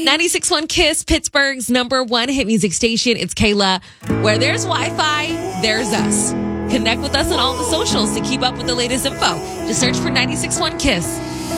96.1 Kiss, Pittsburgh's #1 hit music station. It's Kayla. Where there's Wi-Fi, there's us. Connect with us on all the socials to keep up with the latest info. Just search for 96.1 Kiss.